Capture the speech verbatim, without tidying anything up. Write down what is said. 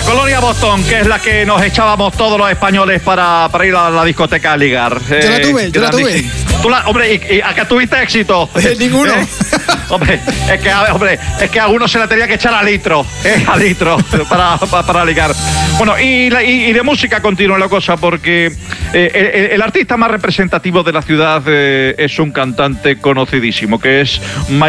colonia Boston, que es la que nos echábamos todos los españoles para, para ir a la discoteca a ligar. Yo la tuve, yo la tuve. Tú la, hombre, ¿y, y acá tuviste éxito? Ninguno. ¿Eh? Hombre, es que, hombre, es que a uno se la tenía que echar a litro, ¿eh? A litro, para, para, para ligar. Bueno, y, la, y, y de música continúa la cosa, porque eh, el, el artista más representativo de la ciudad eh, es un cantante conocidísimo, que es